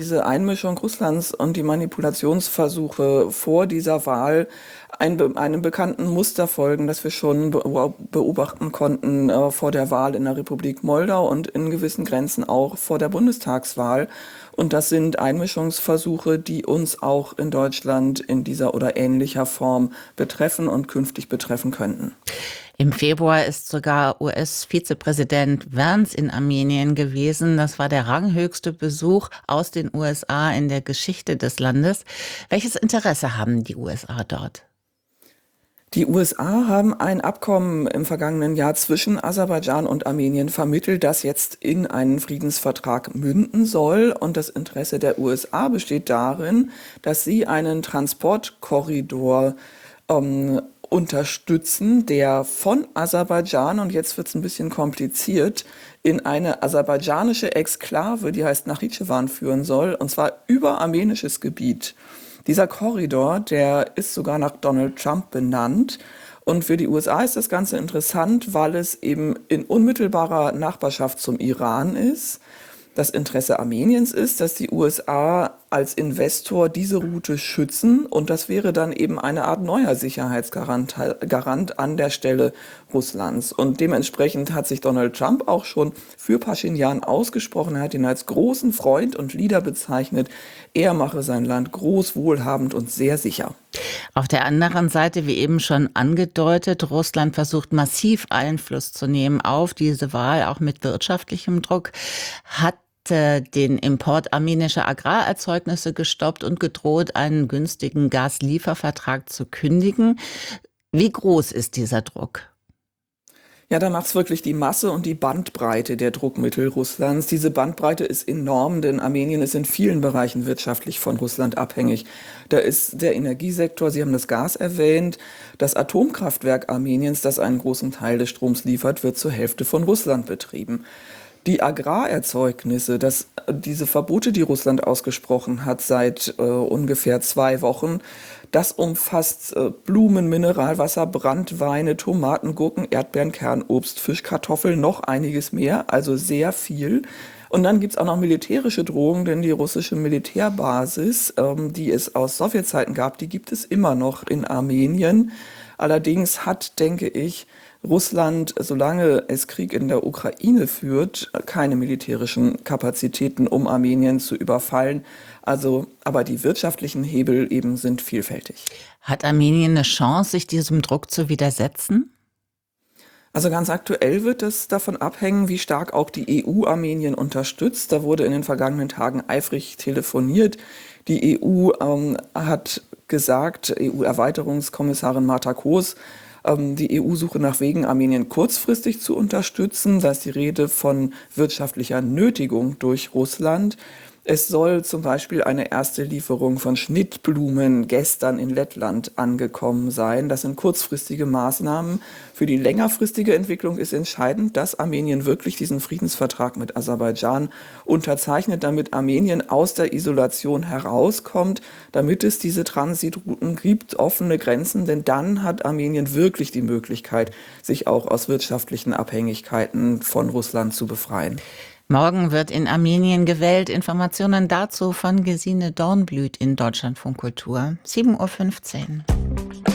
Diese Einmischung Russlands und die Manipulationsversuche vor dieser Wahl einem bekannten Muster folgen, das wir schon beobachten konnten vor der Wahl in der Republik Moldau und in gewissen Grenzen auch vor der Bundestagswahl. Und das sind Einmischungsversuche, die uns auch in Deutschland in dieser oder ähnlicher Form betreffen und künftig betreffen könnten. Im Februar ist sogar US-Vizepräsident Vance in Armenien gewesen. Das war der ranghöchste Besuch aus den USA in der Geschichte des Landes. Welches Interesse haben die USA dort? Die USA haben ein Abkommen im vergangenen Jahr zwischen Aserbaidschan und Armenien vermittelt, das jetzt in einen Friedensvertrag münden soll. Und das Interesse der USA besteht darin, dass sie einen Transportkorridor unterstützen, der von Aserbaidschan, und jetzt wird es ein bisschen kompliziert, in eine aserbaidschanische Exklave, die heißt Nachitschewan, führen soll, und zwar über armenisches Gebiet. Dieser Korridor, der ist sogar nach Donald Trump benannt. Und für die USA ist das Ganze interessant, weil es eben in unmittelbarer Nachbarschaft zum Iran ist. Das Interesse Armeniens ist, dass die USA als Investor diese Route schützen, und das wäre dann eben eine Art neuer Sicherheitsgarant an der Stelle Russlands. Und dementsprechend hat sich Donald Trump auch schon für Paschinjan ausgesprochen. Er hat ihn als großen Freund und Leader bezeichnet. Er mache sein Land groß, wohlhabend und sehr sicher. Auf der anderen Seite, wie eben schon angedeutet, Russland versucht massiv Einfluss zu nehmen auf diese Wahl, auch mit wirtschaftlichem Druck, hat den Import armenischer Agrarerzeugnisse gestoppt und gedroht, einen günstigen Gasliefervertrag zu kündigen. Wie groß ist dieser Druck? Ja, da macht's wirklich die Masse und die Bandbreite der Druckmittel Russlands. Diese Bandbreite ist enorm, denn Armenien ist in vielen Bereichen wirtschaftlich von Russland abhängig. Da ist der Energiesektor, Sie haben das Gas erwähnt, das Atomkraftwerk Armeniens, das einen großen Teil des Stroms liefert, wird zur Hälfte von Russland betrieben. Die Agrarerzeugnisse, diese Verbote, die Russland ausgesprochen hat seit ungefähr 2 Wochen, das umfasst Blumen, Mineralwasser, Branntweine, Tomaten, Gurken, Erdbeeren, Kernobst, Fisch, Kartoffeln, noch einiges mehr, also sehr viel. Und dann gibt's auch noch militärische Drohungen, denn die russische Militärbasis, die es aus Sowjetzeiten gab, die gibt es immer noch in Armenien. Allerdings hat, denke ich, Russland, solange es Krieg in der Ukraine führt, keine militärischen Kapazitäten, um Armenien zu überfallen. Also, aber die wirtschaftlichen Hebel eben sind vielfältig. Hat Armenien eine Chance, sich diesem Druck zu widersetzen? Also ganz aktuell wird es davon abhängen, wie stark auch die EU Armenien unterstützt. Da wurde in den vergangenen Tagen eifrig telefoniert. Die EU hat gesagt, EU-Erweiterungskommissarin Marta Koos, die EU suche nach Wegen, Armenien kurzfristig zu unterstützen. Da ist die Rede von wirtschaftlicher Nötigung durch Russland. Es soll zum Beispiel eine erste Lieferung von Schnittblumen gestern in Lettland angekommen sein. Das sind kurzfristige Maßnahmen. Für die längerfristige Entwicklung ist entscheidend, dass Armenien wirklich diesen Friedensvertrag mit Aserbaidschan unterzeichnet, damit Armenien aus der Isolation herauskommt, damit es diese Transitrouten gibt, offene Grenzen, denn dann hat Armenien wirklich die Möglichkeit, sich auch aus wirtschaftlichen Abhängigkeiten von Russland zu befreien. Morgen wird in Armenien gewählt. Informationen dazu von Gesine Dornblüt in Deutschlandfunk Kultur, 7:15 Uhr.